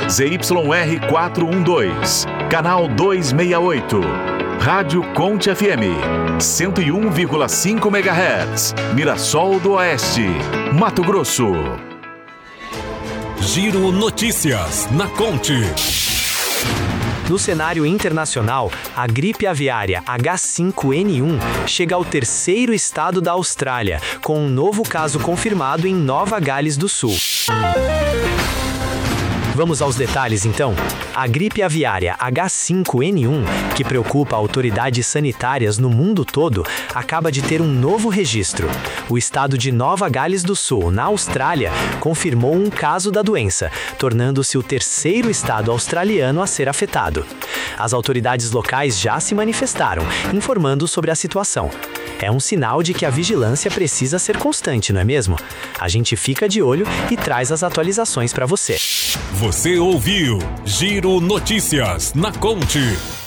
ZYR 412, canal 268. Rádio Conte FM, 101,5 MHz, Mirassol do Oeste, Mato Grosso. Giro Notícias na Conte. No cenário internacional, a gripe aviária H5N1 chega ao terceiro estado da Austrália, com um novo caso confirmado em Nova Gales do Sul. Vamos aos detalhes, então. A gripe aviária H5N1, que preocupa autoridades sanitárias no mundo todo, acaba de ter um novo registro. O estado de Nova Gales do Sul, na Austrália, confirmou um caso da doença, tornando-se o terceiro estado australiano a ser afetado. As autoridades locais já se manifestaram, informando sobre a situação. É um sinal de que a vigilância precisa ser constante, não é mesmo? A gente fica de olho e traz as atualizações para você. Você ouviu Giro Notícias na Conte.